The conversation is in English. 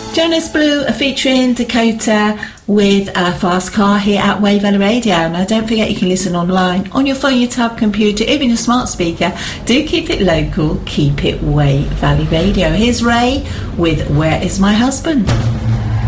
Jonas Blue featuring Dakota with a Fast Car here at Way Valley Radio. Now don't forget you can listen online on your phone, your tab, computer, even your smart speaker. Do keep it local, keep it Way Valley Radio. Here's Ray with Where Is My Husband?